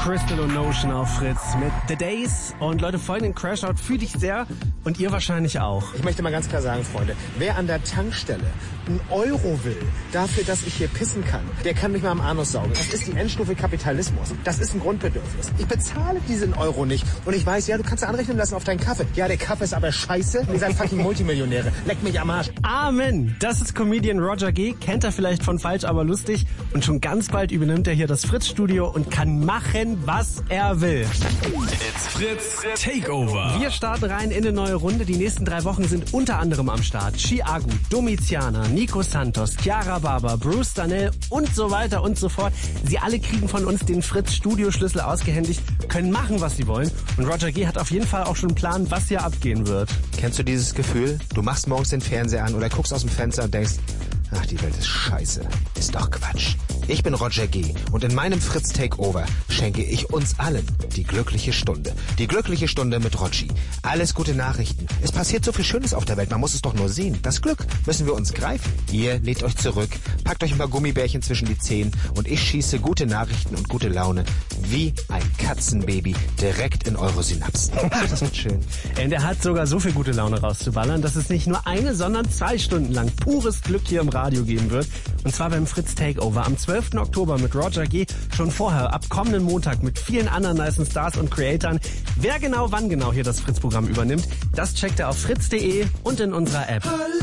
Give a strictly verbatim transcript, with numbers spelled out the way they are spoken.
Crystal und Notion auf Fritz mit The Days. Und Leute, folgenden Crashout fühle ich sehr und ihr wahrscheinlich auch. Ich möchte mal ganz klar sagen, Freunde, wer an der Tankstelle einen Euro will, dafür, dass ich hier pissen kann, der kann mich mal am Anus saugen. Das ist die Endstufe Kapitalismus. Das ist ein Grundbedürfnis. Ich bezahle diesen Euro nicht. Und ich weiß, ja, du kannst anrechnen lassen auf deinen Kaffee. Ja, der Kaffee ist aber scheiße. Ihr seid fucking Multimillionäre. Leck mich am Arsch. Amen. Das ist Comedian Roger G. Kennt er vielleicht von Falsch, aber lustig. Und schon ganz bald übernimmt er hier das Fritz-Studio und kann machen, was er will. It's Fritz Takeover. Wir starten rein in eine neue Runde. Die nächsten drei Wochen sind unter anderem am Start Chiago, Domiziana, Nico Santos, Chiara Barber, Bruce Danell und so weiter und so fort. Sie alle kriegen von uns den Fritz-Studio-Schlüssel ausgehändigt, können machen, was sie wollen. Und Roger G. hat auf jeden Fall auch schon einen Plan, was hier abgehen wird. Kennst du dieses Gefühl? Du machst morgens den Fernseher an oder guckst aus dem Fenster und denkst, ach, die Welt ist scheiße. Ist doch Quatsch. Ich bin Roger G. und in meinem Fritz Takeover schenke ich uns allen die glückliche Stunde. Die glückliche Stunde mit Rotschi. Alles gute Nachrichten. Es passiert so viel Schönes auf der Welt, man muss es doch nur sehen. Das Glück müssen wir uns greifen. Ihr lehnt euch zurück, packt euch ein paar Gummibärchen zwischen die Zehen und ich schieße gute Nachrichten und gute Laune wie ein Katzenbaby direkt in eure Synapsen. Ach, das wird schön. Und er hat sogar so viel gute Laune rauszuballern, dass es nicht nur eine, sondern zwei Stunden lang pures Glück hier im Radio geben wird. Und zwar beim Fritz Takeover am zwölften Oktober mit Roger G. Schon vorher, ab kommenden Montag mit vielen anderen nicen Stars und Creatoren. Wer genau wann genau hier das Fritz-Programm übernimmt, das checkt er auf fritz punkt de und in unserer App.